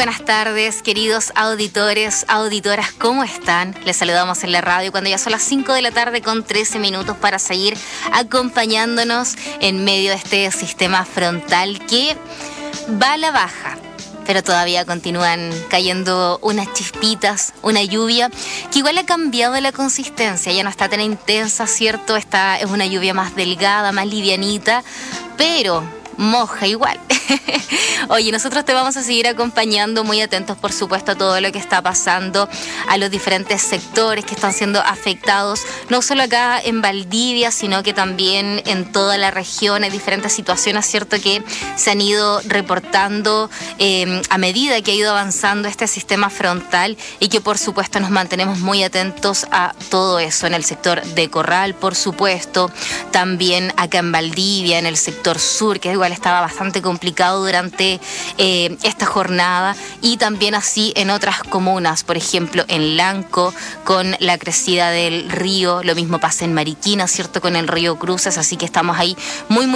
buenas tardes, queridos auditores, auditoras, ¿cómo están? Les saludamos en la radio cuando ya son las 5 de la tarde con 13 minutos para seguir acompañándonos en medio de este sistema frontal que va a la baja. Pero todavía continúan cayendo unas chispitas, una lluvia que igual ha cambiado la consistencia, ya no está tan intensa, ¿cierto? Esta es una lluvia más delgada, más livianita, pero moja igual. Oye, nosotros te vamos a seguir acompañando, muy atentos por supuesto a todo lo que está pasando, a los diferentes sectores que están siendo afectados, no solo acá en Valdivia, sino que también en toda la región. Hay diferentes situaciones, ¿cierto?, que se han ido reportando a medida que ha ido avanzando este sistema frontal y que por supuesto nos mantenemos muy atentos a todo eso en el sector de Corral, por supuesto, también acá en Valdivia, en el sector sur, que igual estaba bastante complicado durante esta jornada, y también así en otras comunas, por ejemplo en Lanco con la crecida del río, lo mismo pasa en Mariquina, ¿cierto?, con el río Cruces, así que estamos ahí muy